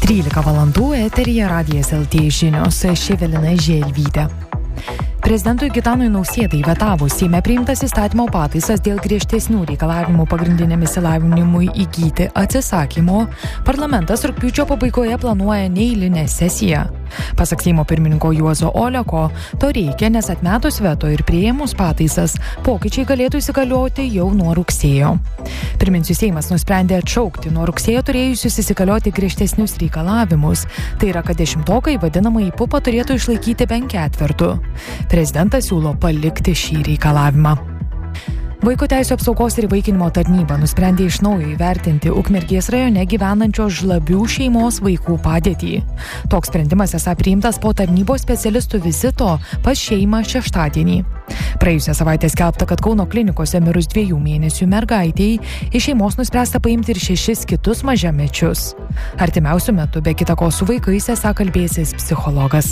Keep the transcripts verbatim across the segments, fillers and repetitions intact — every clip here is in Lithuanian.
trylika valandų eteryje Radijas L T žinios, Evelina Želvytė. Prezidentui Gitanui Nausėdai vetavus Seime priimtas įstatymo pataisas dėl griežtesnių reikalavimų pagrindiniam išsilavinimui įgyti atsisakymo, parlamentas rugpjūčio pabaigoje planuoja neeilinę sesiją. Pasak Seimo pirmininko Juozo Oleko, to reikia, nes atmetus veto ir priėmus pataisas, pokyčiai galėtų įsigalioti jau nuo rugsėjo. Priminsiu, Seimas nusprendė atšaukti nuo rugsėjo turėjusius įsigalioti griežtesnius reikalavimus. Tai yra, kad dešimtokai vadinamąjį pupą turėtų išlaikyti bent ketvertu. Prezidentas siūlo palikti šį reikalavimą. Vaiko teisių apsaugos ir įvaikinimo tarnyba nusprendė iš naujo įvertinti Ukmergės rajone gyvenančios Žlabių šeimos vaikų padėtį. Toks sprendimas esą priimtas po tarnybos specialistų vizito pas šeimą šeštadienį. Praėjusią savaitę skelbta, kad Kauno klinikose mirus dviejų mėnesių mergaitei iš šeimos nuspręsta paimti ir šešis kitus mažamečius. Artimiausiu metu be kita ko su vaikais esą kalbėsis psichologas.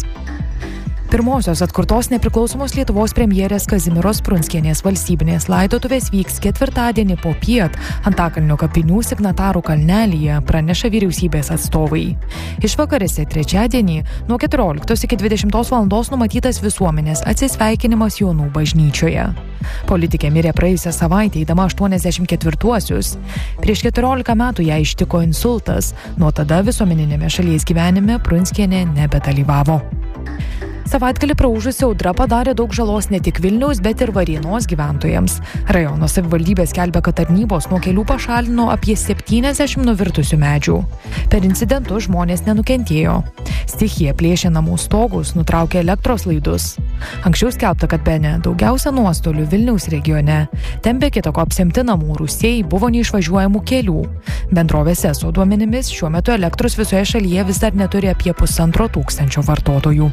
Pirmosios atkurtos nepriklausomos Lietuvos premjerės Kazimieros Prunskienės valstybinės laidotuvės vyks ketvirtadienį popiet Antakalnio kapinių Signatarų kalnelyje, praneša vyriausybės atstovai. Išvakarėse trečiadienį nuo keturioliktos iki dvidešimtos valandos numatytas visuomenės atsisveikinimas Jonų bažnyčioje. Politikė mirė praėjusią savaitę, eidama aštuoniasdešimt ketvirtuosius. Prieš keturiolika metų ją ištiko insultas. Nuo tada visuomeninėme šalies gyvenime Prunskienė nebedalyvavo. Savaitgalį praūžusi audra padarė daug žalos ne tik Vilniaus, bet ir Varėnos gyventojams. Rajono savivaldybė skelbia, kad tarnybos nuo kelių pašalino apie septyniasdešimt nuvirtusių medžių. Per incidentus žmonės nenukentėjo. Stichija plėšė namų stogus, nutraukė elektros laidus. Anksčiau skelbta, kad bene daugiausia nuostolių Vilniaus regione. Ten be kita ko apsemti namų rūsiai, buvo neišvažiuojamų kelių. Bendrovės eso duomenimis šiuo metu elektros visoje šalyje vis dar neturi apie pusantro tūkstančio vartotojų.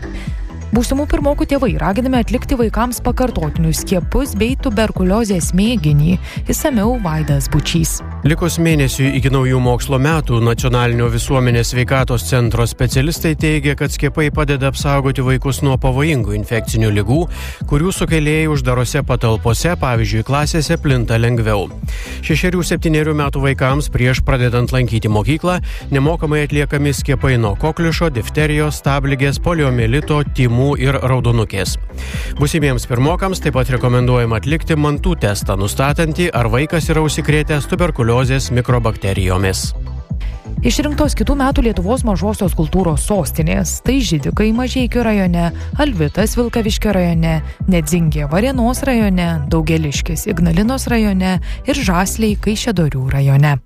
Būsimų pirmokų tėvai raginami atlikti vaikams pakartotinius skiepus bei tuberkuliozės mėginį. Išsamiau Vaidas Bučys. Likus mėnesiui iki naujų mokslo metų, Nacionalinio visuomenės sveikatos centro specialistai teigia, kad skiepai padeda apsaugoti vaikus nuo pavojingų infekcinių ligų, kurių sukėlėjai uždarose patalpose, pavyzdžiui, klasėse, plinta lengviau. Šešerių septynerių metų vaikams prieš pradedant lankyti mokyklą nemokamai atliekami skiepai nuo kokliušo, difterijos, stabligės, poliomielito, tymų ir raudonukės. Būsimiems pirmokams taip pat rekomenduojama atlikti mantų testą, nustatantį, ar vaikas yra užsikrėtęs tuberkuliozės mikrobakterijomis. Išrinktos kitų metų Lietuvos mažosios kultūros sostinės. Tai Židikai Mažeikių rajone, Alvitas Vilkaviškio rajone, Nedzingė Varėnos rajone, Daugeliškis Ignalinos rajone ir Žasliai Kaišiadorių rajone.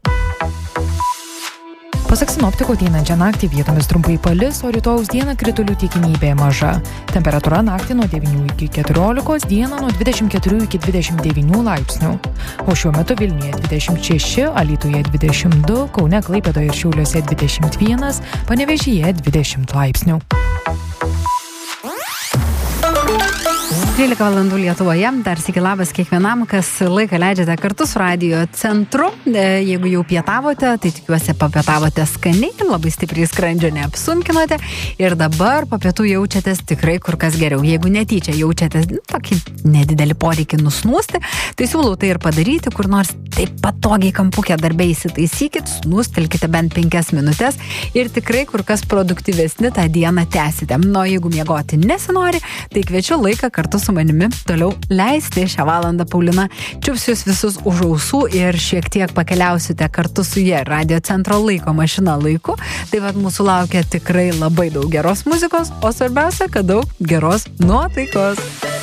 Pasak sinoptikų, ateinančią naktį vietomis trumpai palis, o rytojaus dieną kritulių tikimybė maža. Temperatūra naktį nuo devynių iki keturiolikos, dieną nuo dvidešimt keturių iki dvidešimt devynių laipsnių. O šiuo metu Vilniuje dvidešimt šeši, Alytuje dvidešimt du, Kaune, Klaipėdoje ir Šiauliuose dvidešimt vienas, Panevėžyje dvidešimt laipsnių. trylika valandų Lietuvoje, dar sykį labas kiekvienam, kas laiką leidžiate kartu su Radio centru. Jeigu jau pietavote, tai tikiuosi papietavote skaniai, labai stipriai skrandžio neapsunkinote ir dabar po pietų jaučiatės tikrai kur kas geriau. Jeigu netyčia jaučiatės nu, tokį nedidelį poreikį nusnūsti, tai siūlau tai ir padaryti, kur nors taip patogiai kampukę darbę įsitaisykit, snūstelkite bent penkias minutės ir tikrai kur kas produktyvesni tą dieną tęsite. Nu, jeigu miegoti nesinori, tai kviečiu laiką kartu su manimi toliau leisti. Šią valandą Paulina čiups jūs visus už ausų ir šiek tiek pakeliausite kartu su jie Radio centro laiko mašina laiku. Tai vat mūsų laukia tikrai labai daug geros muzikos, o svarbiausia, kad daug geros nuotaikos.